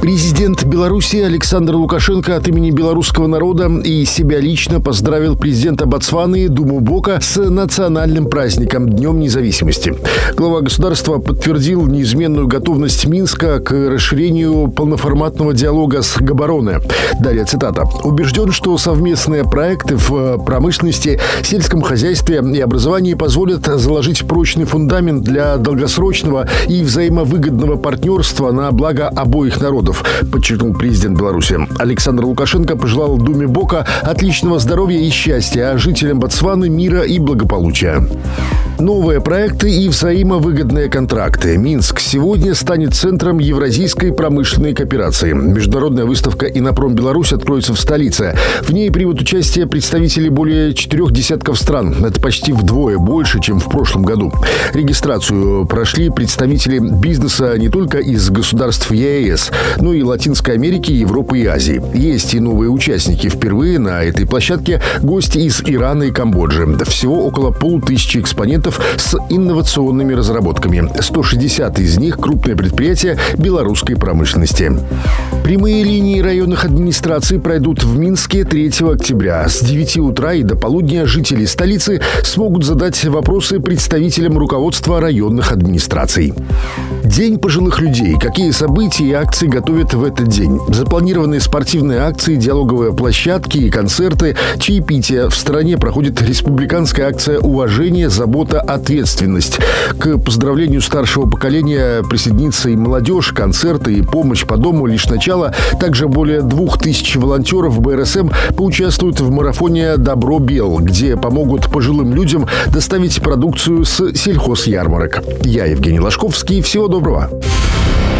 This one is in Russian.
Президент Беларуси Александр Лукашенко от имени белорусского народа и себя лично поздравил президента Ботсваны Думу Бока с национальным праздником Днем независимости. Глава государства подтвердил неизменную готовность Минска к расширению полноформатного диалога с Габороне. Далее цитата. «Убежден, что совместные проекты в промышленности, сельском хозяйстве и образовании позволят заложить прочный фундамент для долгосрочного и взаимовыгодного партнерства на благо обоих народов», подчеркнул президент Беларуси. Александр Лукашенко пожелал Думе Бока отличного здоровья и счастья, а жителям Ботсваны мира и благополучия. Новые проекты и взаимовыгодные контракты. Минск сегодня станет центром евразийской промышленной кооперации. Международная выставка «Инопром Беларусь» откроется в столице. В ней примут участие представители более 4 десятков стран. Это почти вдвое больше, чем в прошлом году. Регистрацию прошли представители бизнеса не только из государств ЕАЭС, но и Латинской Америки, Европы и Азии. Есть и новые участники. Впервые на этой площадке гости из Ирана и Камбоджи. Всего около 500 экспонентов с инновационными разработками. 160 из них – крупные предприятия белорусской промышленности. Прямые линии районных администраций пройдут в Минске 3 октября. С 9 утра и до полудня жители столицы смогут задать вопросы представителям руководства районных администраций. День пожилых людей. Какие события и акции готовят в этот день? Запланированные спортивные акции, диалоговые площадки и концерты, чаепития. В стране проходит республиканская акция «Уважение, забота, ответственность». К поздравлению старшего поколения присоединится и молодежь, концерты и помощь по дому лишь начало. Также более 2000 волонтеров БРСМ поучаствуют в марафоне «Добро Бел», где помогут пожилым людям доставить продукцию с сельхозярмарок. Я Евгений Ложковский. Всего доброго.